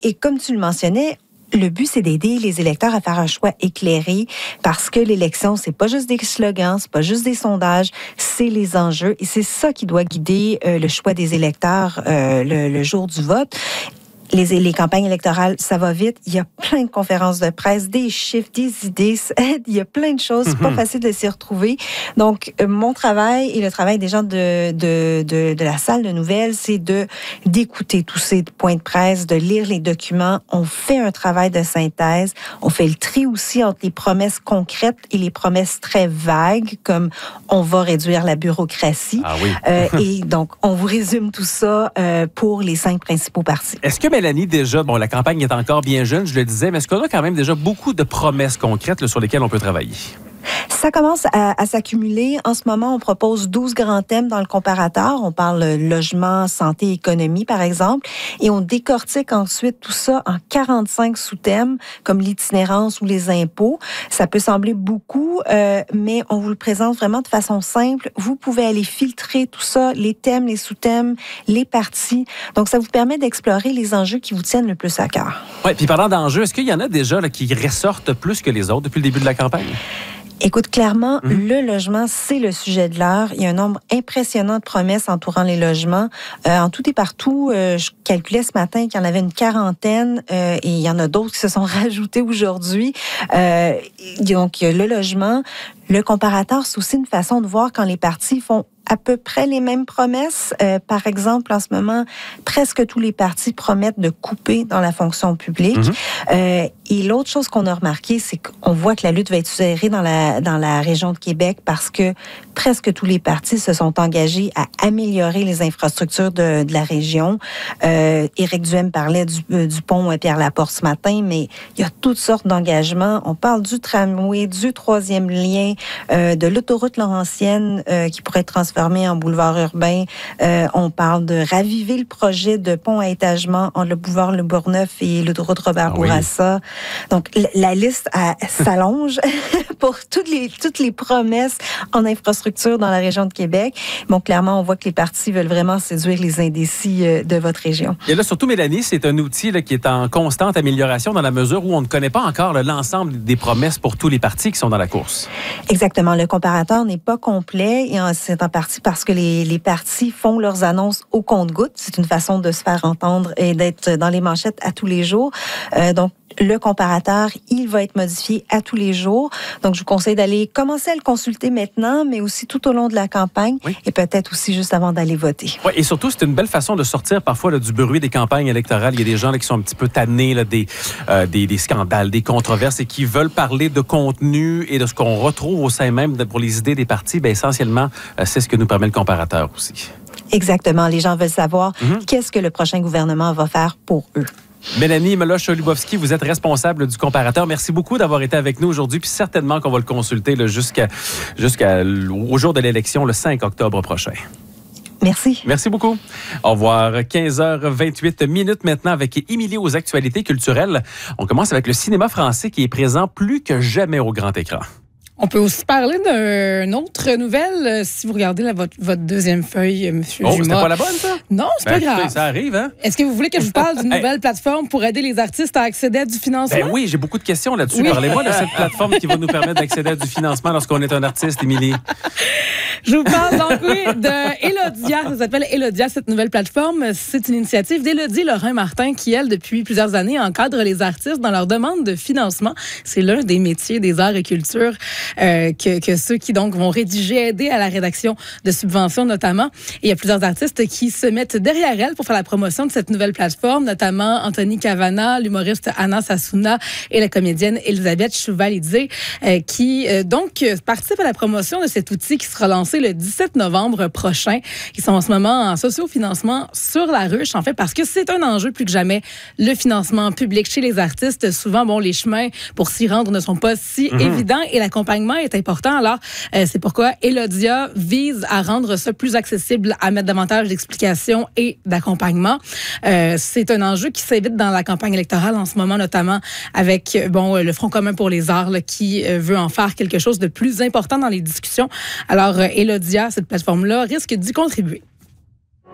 Et comme tu le mentionnais, le but, c'est d'aider les électeurs à faire un choix éclairé parce que l'élection, c'est pas juste des slogans, c'est pas juste des sondages, c'est les enjeux et c'est ça qui doit guider le choix des électeurs le jour du vote. Les campagnes électorales, ça va vite. Il y a plein de conférences de presse, des chiffres, des idées. Il y a plein de choses. C'est pas facile de s'y retrouver. Donc, mon travail et le travail des gens de la salle de nouvelles, c'est d'écouter tous ces points de presse, de lire les documents. On fait un travail de synthèse. On fait le tri aussi entre les promesses concrètes et les promesses très vagues, comme on va réduire la bureaucratie. Ah oui. Et donc, on vous résume tout ça pour les 5 principaux partis. Est-ce que, Mélanie, déjà, la campagne est encore bien jeune, je le disais, mais est-ce qu'on a quand même déjà beaucoup de promesses concrètes là, sur lesquelles on peut travailler? Ça commence à s'accumuler. En ce moment, on propose 12 grands thèmes dans le comparateur. On parle logement, santé, économie, par exemple. Et on décortique ensuite tout ça en 45 sous-thèmes, comme l'itinérance ou les impôts. Ça peut sembler beaucoup, mais on vous le présente vraiment de façon simple. Vous pouvez aller filtrer tout ça, les thèmes, les sous-thèmes, les partis. Donc, ça vous permet d'explorer les enjeux qui vous tiennent le plus à cœur. Oui, puis parlant d'enjeux, est-ce qu'il y en a déjà là, qui ressortent plus que les autres depuis le début de la campagne? Écoute, clairement, le logement, c'est le sujet de l'heure. Il y a un nombre impressionnant de promesses entourant les logements. En tout et partout, je calculais ce matin qu'il y en avait une quarantaine et il y en a d'autres qui se sont rajoutés aujourd'hui. Donc, le logement, le comparateur, c'est aussi une façon de voir quand les partis font à peu près les mêmes promesses. Par exemple, en ce moment, presque tous les partis promettent de couper dans la fonction publique. Et l'autre chose qu'on a remarqué, c'est qu'on voit que la lutte va être serrée dans la région de Québec parce que presque tous les partis se sont engagés à améliorer les infrastructures de la région. Éric Duhem parlait du pont Pierre-Laporte ce matin, mais il y a toutes sortes d'engagements. On parle du tramway, du 3e lien, de l'autoroute Laurentienne qui pourrait être transformée en boulevard urbain. On parle de raviver le projet de pont à étagement entre le boulevard Le Bourgneuf et l'autoroute Robert Bourassa. Donc, la liste s'allonge pour toutes les promesses en infrastructure dans la région de Québec. Bon, clairement, on voit que les partis veulent vraiment séduire les indécis de votre région. Et là, surtout, Mélanie, c'est un outil là, qui est en constante amélioration dans la mesure où on ne connaît pas encore l'ensemble des promesses pour tous les partis qui sont dans la course. Exactement. Le comparateur n'est pas complet et c'est en partie parce que les partis font leurs annonces au compte-gouttes. C'est une façon de se faire entendre et d'être dans les manchettes à tous les jours. Donc, le comparateur, il va être modifié à tous les jours. Donc, je vous conseille d'aller commencer à le consulter maintenant, mais aussi tout au long de la campagne et peut-être aussi juste avant d'aller voter. Oui, et surtout, c'est une belle façon de sortir parfois là, du bruit des campagnes électorales. Il y a des gens là, qui sont un petit peu tannés là, des scandales, des controverses et qui veulent parler de contenu et de ce qu'on retrouve au sein même pour les idées des partis. Bien, essentiellement, c'est ce que nous permet le comparateur aussi. Exactement. Les gens veulent savoir qu'est-ce que le prochain gouvernement va faire pour eux. Mélanie Meloche-Lubowski, vous êtes responsable du comparateur. Merci beaucoup d'avoir été avec nous aujourd'hui. Puis certainement qu'on va le consulter là, jusqu'au jour de l'élection, le 5 octobre prochain. Merci. Merci beaucoup. Au revoir. 15h28 maintenant avec Émilie aux actualités culturelles. On commence avec le cinéma français qui est présent plus que jamais au grand écran. On peut aussi parler d'une autre nouvelle, si vous regardez votre deuxième feuille, M. Jumas. C'était pas la bonne, ça? Non, c'est pas grave. Ça arrive, hein? Est-ce que vous voulez que je vous parle d'une nouvelle plateforme pour aider les artistes à accéder à du financement? Ben oui, j'ai beaucoup de questions là-dessus. Oui. Parlez-moi de cette plateforme qui va nous permettre d'accéder à du financement lorsqu'on est un artiste, Émilie. Je vous parle donc, de Elodia. Ça s'appelle Elodia, cette nouvelle plateforme. C'est une initiative d'Élodie Lorrain-Martin qui, elle, depuis plusieurs années, encadre les artistes dans leur demande de financement. C'est l'un des métiers des arts et cultures que ceux qui donc vont rédiger, aider à la rédaction de subventions notamment. Et il y a plusieurs artistes qui se mettent derrière elle pour faire la promotion de cette nouvelle plateforme, notamment Anthony Cavana, l'humoriste Anna Sassouna et la comédienne Elisabeth Chouvalidze, qui donc participent à la promotion de cet outil qui sera lancé le 17 novembre prochain. Ils sont en ce moment en socio-financement sur la ruche, en fait, parce que c'est un enjeu plus que jamais, le financement public chez les artistes. Souvent, les chemins pour s'y rendre ne sont pas si évidents et l'accompagnement est important. Alors, c'est pourquoi Elodia vise à rendre ça plus accessible, à mettre davantage d'explications et d'accompagnement. C'est un enjeu qui s'évite dans la campagne électorale en ce moment, notamment avec le Front commun pour les arts là, qui veut en faire quelque chose de plus important dans les discussions. Alors, Elodia, cette plateforme-là, risque d'y contribuer.